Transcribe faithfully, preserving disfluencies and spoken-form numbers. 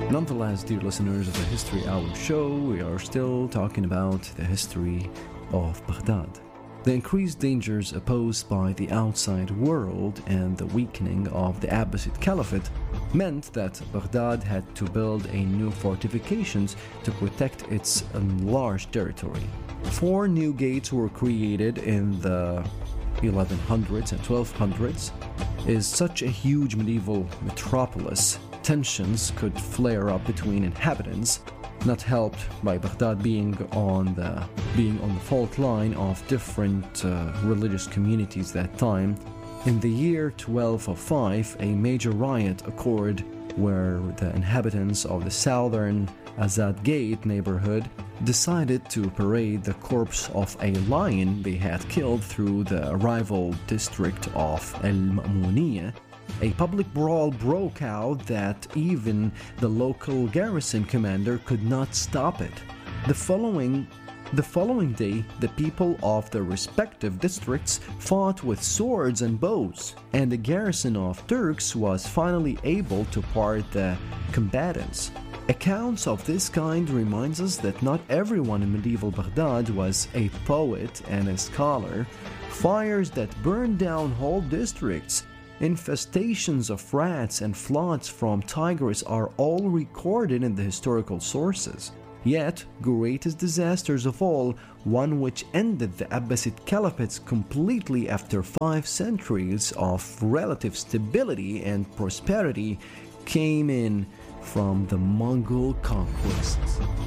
Nonetheless, dear listeners of the History Hour show, we are still talking about the history of Baghdad. The increased dangers posed by the outside world and the weakening of the Abbasid Caliphate meant that Baghdad had to build a new fortifications to protect its enlarged territory. Four new gates were created in the eleven hundreds and twelve hundreds. Is such a huge medieval metropolis, tensions could flare up between inhabitants, not helped by Baghdad being on the being on the fault line of different uh, religious communities that time. In the year twelve oh five, a major riot occurred where the inhabitants of the southern Azad Gate neighborhood decided to parade the corpse of a lion they had killed through the rival district of Al-Ma'muniyah. A public brawl broke out that even the local garrison commander could not stop it. The following The following day, the people of the respective districts fought with swords and bows, and the garrison of Turks was finally able to part the combatants. Accounts of this kind reminds us that not everyone in medieval Baghdad was a poet and a scholar. Fires that burned down whole districts, infestations of rats and floods from Tigris are all recorded in the historical sources. Yet, greatest disasters of all, one which ended the Abbasid Caliphates completely after five centuries of relative stability and prosperity, came in from the Mongol conquests.